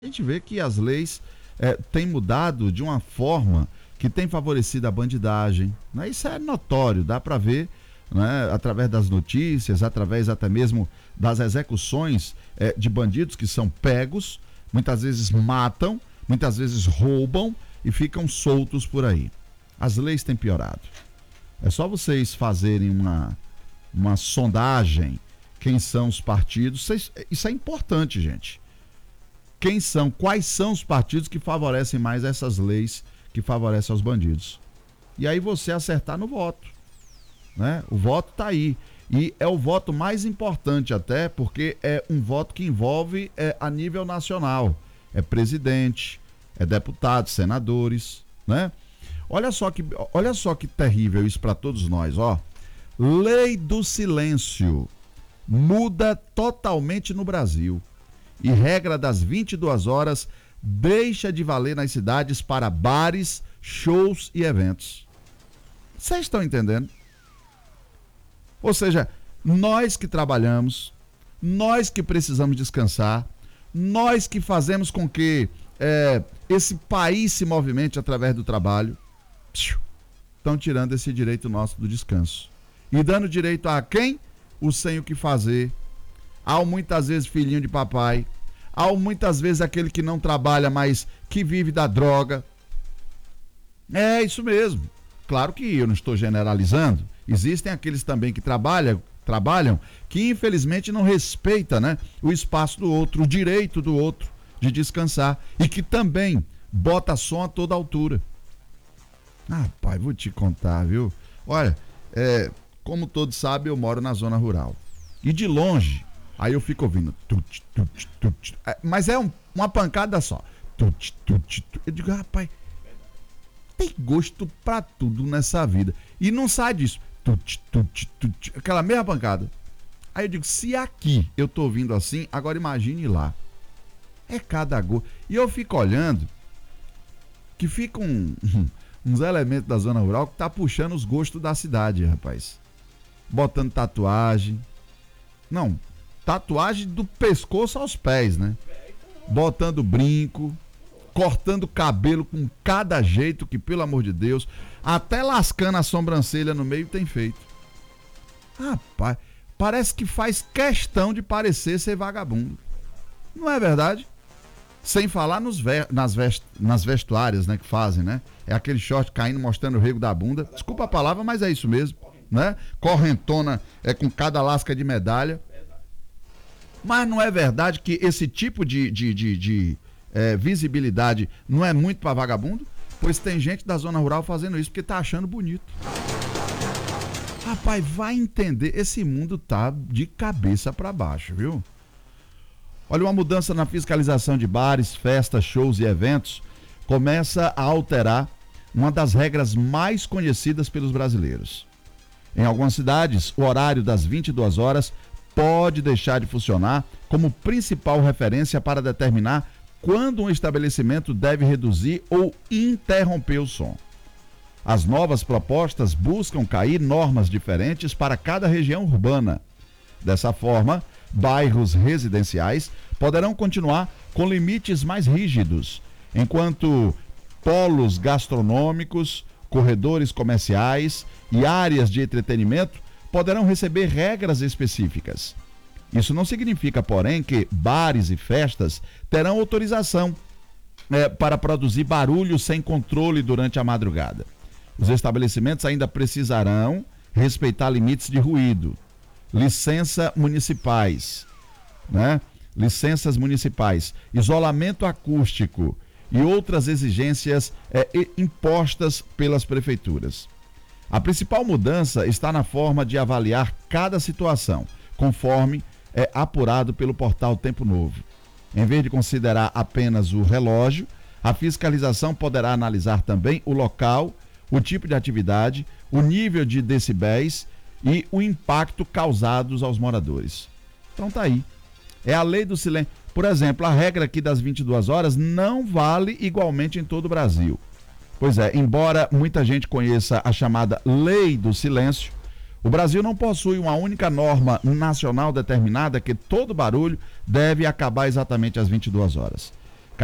A gente vê que as leis têm mudado de uma forma que tem favorecido a bandidagem, né? Isso é notório, dá para ver, né, através das notícias, através até mesmo das execuções de bandidos que são pegos, muitas vezes matam, muitas vezes roubam e ficam soltos por aí. As leis têm piorado. É só vocês fazerem uma sondagem, quem são os partidos, isso é importante, gente. Quais são os partidos que favorecem mais essas leis que favorecem aos bandidos? E aí você acertar no voto, né? O voto tá aí. E é o voto mais importante até, porque é um voto que envolve a nível nacional. É presidente, é deputados, senadores, né? Olha só que terrível isso para todos nós, ó. Lei do silêncio muda totalmente no Brasil. E regra das 22 horas deixa de valer nas cidades para bares, shows e eventos. Vocês estão entendendo? Ou seja, nós que trabalhamos, nós que precisamos descansar, nós que fazemos com que esse país se movimente através do trabalho, estão tirando esse direito nosso do descanso. E dando direito a quem? O sem o que fazer, ao muitas vezes filhinho de papai, ao muitas vezes aquele que não trabalha, mas que vive da droga. É isso mesmo. Claro que eu não estou generalizando. Existem aqueles também que trabalham, que infelizmente não respeita, né, o espaço do outro, o direito do outro de descansar e que também bota som a toda altura. Ah, pai, vou te contar, viu? Olha, como todos sabem, eu moro na zona rural. E de longe, aí eu fico ouvindo tut, tut, tut, mas é uma pancada só. Tut, tut, tut. Eu digo, rapaz, tem gosto pra tudo nessa vida. E não sai disso. Tut, tut, tut, aquela mesma pancada. Aí eu digo, se aqui eu tô ouvindo assim, agora imagine lá. É cada gosto. E eu fico olhando que ficam uns elementos da zona rural que tá puxando os gostos da cidade, rapaz. Botando tatuagem. Não, tatuagem do pescoço aos pés, né? Botando brinco, cortando cabelo com cada jeito que, pelo amor de Deus, até lascando a sobrancelha no meio tem feito. Rapaz, parece que faz questão de parecer ser vagabundo. Não é verdade? Sem falar nas vestuárias, né, que fazem, né? É aquele short caindo mostrando o rego da bunda. Desculpa a palavra, mas é isso mesmo, né? Correntona com cada lasca de medalha. Mas não é verdade que esse tipo de visibilidade não é muito para vagabundo? Pois tem gente da zona rural fazendo isso porque tá achando bonito. Rapaz, vai entender, esse mundo tá de cabeça para baixo, viu? Olha, uma mudança na fiscalização de bares, festas, shows e eventos começa a alterar uma das regras mais conhecidas pelos brasileiros. Em algumas cidades, o horário das 22 horas pode deixar de funcionar como principal referência para determinar quando um estabelecimento deve reduzir ou interromper o som. As novas propostas buscam cair normas diferentes para cada região urbana. Dessa forma, bairros residenciais poderão continuar com limites mais rígidos, enquanto polos gastronômicos, corredores comerciais e áreas de entretenimento poderão receber regras específicas. Isso não significa, porém, que bares e festas terão autorização para produzir barulho sem controle durante a madrugada. Os estabelecimentos ainda precisarão respeitar limites de ruído, licenças municipais, isolamento acústico e outras exigências impostas pelas prefeituras. A principal mudança está na forma de avaliar cada situação, conforme é apurado pelo portal Tempo Novo. Em vez de considerar apenas o relógio, a fiscalização poderá analisar também o local, o tipo de atividade, o nível de decibéis e o impacto causados aos moradores. Então tá aí. É a lei do silêncio. Por exemplo, a regra aqui das 22 horas não vale igualmente em todo o Brasil. Pois é, embora muita gente conheça a chamada lei do silêncio, o Brasil não possui uma única norma nacional determinada que todo barulho deve acabar exatamente às 22 horas.